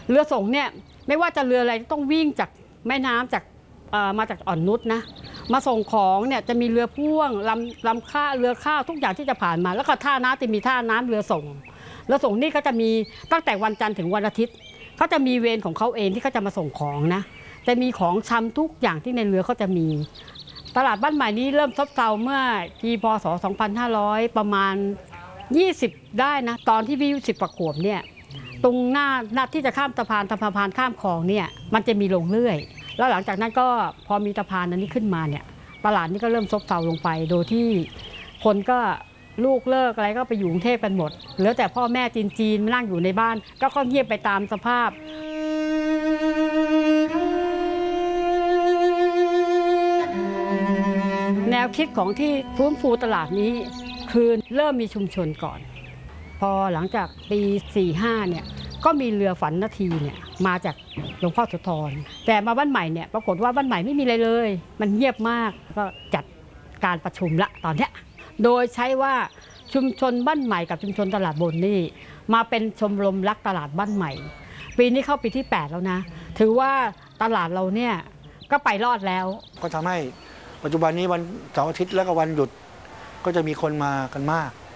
เรือส่งเนี่ยไม่ว่าจะเรืออะไรต้องวิ่งจากแม่น้ำจากมาจากอ่อนนุชนะมาส่งของเนี่ยจะมีเรือพ่วงลำข้าเรือข้าวทุกอย่างที่จะผ่านมาแล้วก็ท่าน้ำจะมีท่าน้ำเรือส่งนี่เขาจะมีตั้งแต่วันจันทร์ถึงวันอาทิตย์เขาจะมีเวรของเขาเองที่เขาจะมาส่งของนะจะมีของชำทุกอย่างที่ในเรือเขาจะมีตลาดบ้านใหม่นี้เริ่มซบเซาเมื่อปีพ.ศ. 2500ประมาณ20ได้นะตอนที่พี่10 กว่าขวบเนี่ยตรงหน้าที่จะข้ามสะพานข้ามคลองเนี่ยมันจะมีโรงเลื่อยแล้วหลังจากนั้นก็พอมีสะพานอันนี้ขึ้นมาเนี่ยตลาดนี้ก็เริ่มซบเซาลงไปโดยที่คนก็ลูกเลิกอะไรก็ไปอยู่กรุงเทพกันหมดเหลือแต่พ่อแม่จีนนั่งอยู่ในบ้านก็เงียบไปตามสภาพแนวคิดของที่ฟื้นฟูตลาดนี้คือเริ่มมีชุมชนก่อนพอหลังจากปี45เนี่ยก็มีเรือฝันนาทีเนี่ยมาจากหลวงพ่อโสธรแต่มาบ้านใหม่เนี่ยปรากฏว่าบ้านใหม่ไม่มีอะไรเลยมันเงียบมากก็จัดการประชุมละตอนเนี้ยโดยใช้ว่าชุมชนบ้านใหม่กับชุมชนตลาดบนนี่มาเป็นชมรมรักตลาดบ้านใหม่ปีนี้เข้าปีที่8แล้วนะถือว่าตลาดเราเนี่ยก็ไปรอดแล้วก็ทำให้ปัจจุบันนี้วันเสาร์อาทิตย์และก็วันหยุดก็จะมีคนมากันมาก